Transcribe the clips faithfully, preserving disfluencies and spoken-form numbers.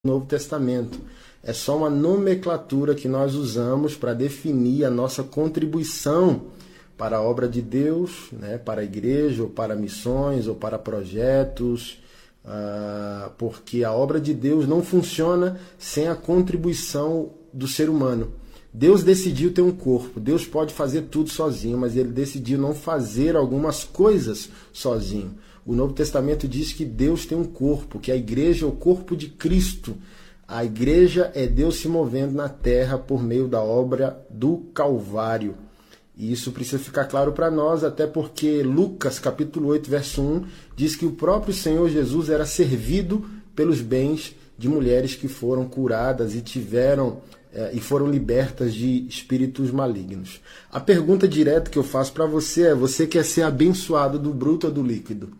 Novo Testamento. É só uma nomenclatura que nós usamos para definir a nossa contribuição para a obra de Deus, né, para a igreja, ou para missões, ou para projetos, uh, porque a obra de Deus não funciona sem a contribuição do ser humano. Deus decidiu ter um corpo, Deus pode fazer tudo sozinho, mas ele decidiu não fazer algumas coisas sozinho. O Novo Testamento diz que Deus tem um corpo, que a igreja é o corpo de Cristo. A igreja é Deus se movendo na terra por meio da obra do Calvário. E isso precisa ficar claro para nós, até porque Lucas, capítulo oito, verso um, diz que o próprio Senhor Jesus era servido pelos bens de mulheres que foram curadas e tiveram eh, e foram libertas de espíritos malignos. A pergunta direta que eu faço para você é: você quer ser abençoado do bruto ou do líquido?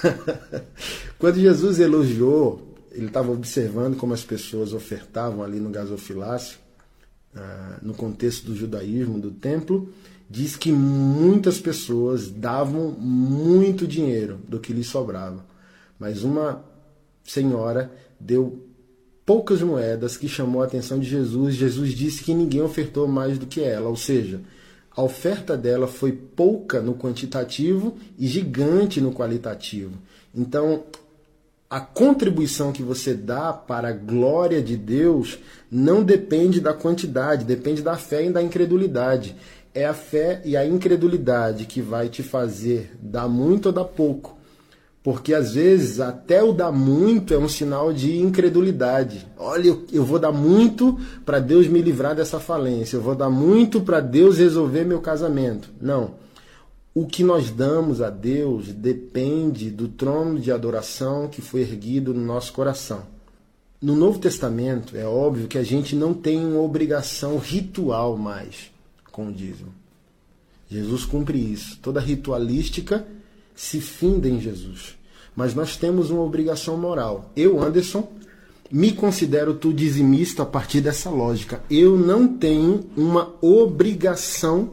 Quando Jesus elogiou, ele estava observando como as pessoas ofertavam ali no gasofilácio, ah, no contexto do judaísmo, do templo, diz que muitas pessoas davam muito dinheiro do que lhes sobrava. Mas uma senhora deu poucas moedas, que chamou a atenção de Jesus. Jesus disse que ninguém ofertou mais do que ela, ou seja, a oferta dela foi pouca no quantitativo e gigante no qualitativo. Então, a contribuição que você dá para a glória de Deus não depende da quantidade, depende da fé e da incredulidade. É a fé e a incredulidade que vai te fazer dar muito ou dar pouco. Porque às vezes até o dar muito é um sinal de incredulidade. Olha, eu, eu vou dar muito para Deus me livrar dessa falência. Eu vou dar muito para Deus resolver meu casamento. Não. O que nós damos a Deus depende do trono de adoração que foi erguido no nosso coração. No Novo Testamento é óbvio que a gente não tem uma obrigação ritual mais com o dízimo. Jesus cumpre isso. Toda ritualística se finda em Jesus. Mas nós temos uma obrigação moral. Eu, Anderson, me considero tu dizimista a partir dessa lógica. Eu não tenho uma obrigação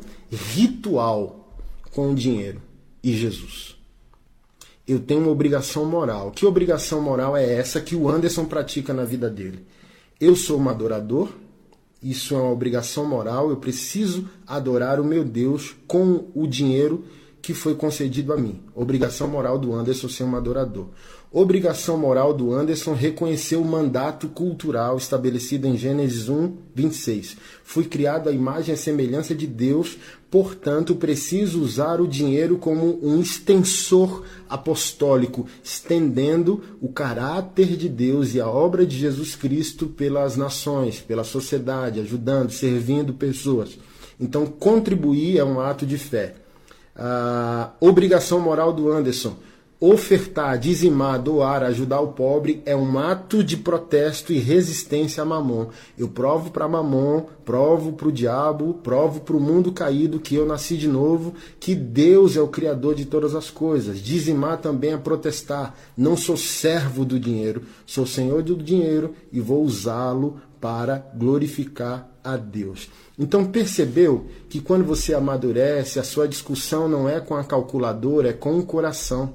ritual com o dinheiro e Jesus. Eu tenho uma obrigação moral. Que obrigação moral é essa que o Anderson pratica na vida dele? Eu sou um adorador, isso é uma obrigação moral, eu preciso adorar o meu Deus com o dinheiro que foi concedido a mim. Obrigação moral do Anderson ser um adorador. Obrigação moral do Anderson reconhecer o mandato cultural estabelecido em Gênesis um, vinte e seis. Fui criado à imagem e semelhança de Deus, portanto preciso usar o dinheiro como um extensor apostólico, estendendo o caráter de Deus e a obra de Jesus Cristo pelas nações, pela sociedade, ajudando, servindo pessoas. Então contribuir é um ato de fé. A obrigação moral do Anderson: ofertar, dizimar, doar, ajudar o pobre é um ato de protesto e resistência a Mamon. Eu provo para Mamon, provo para o diabo, provo para o mundo caído que eu nasci de novo, que Deus é o Criador de todas as coisas. Dizimar também é protestar. Não sou servo do dinheiro, sou senhor do dinheiro e vou usá-lo para glorificar a Deus. Então percebeu que quando você amadurece, a sua discussão não é com a calculadora, é com o coração.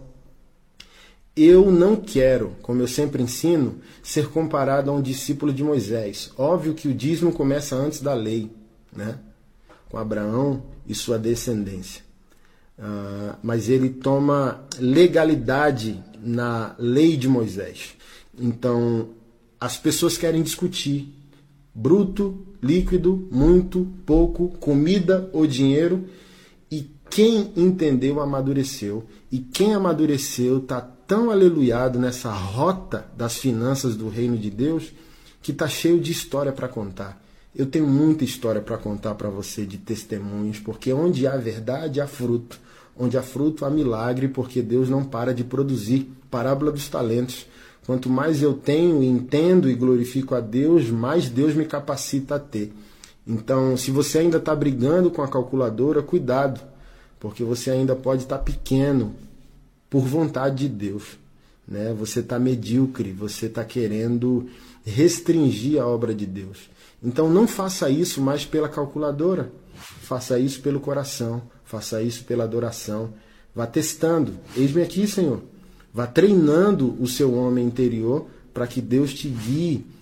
Eu não quero, como eu sempre ensino, ser comparado a um discípulo de Moisés. Óbvio que o dízimo começa antes da lei, né? Com Abraão e sua descendência. Uh, mas ele toma legalidade na lei de Moisés. Então, as pessoas querem discutir bruto, líquido, muito, pouco, comida ou dinheiro. E quem entendeu, amadureceu. E quem amadureceu está tão aleluiado nessa rota das finanças do reino de Deus que está cheio de história para contar. Eu tenho muita história para contar para você de testemunhos, porque onde há verdade, há fruto. Onde há fruto, há milagre, porque Deus não para de produzir. Parábola dos talentos. Quanto mais eu tenho, entendo e glorifico a Deus, mais Deus me capacita a ter. Então, se você ainda está brigando com a calculadora, cuidado, porque você ainda pode estar pequeno por vontade de Deus, né? Você está medíocre, você está querendo restringir a obra de Deus. Então, não faça isso mais pela calculadora, faça isso pelo coração, faça isso pela adoração. Vá testando. Eis-me aqui, Senhor. Vá treinando o seu homem interior para que Deus te guie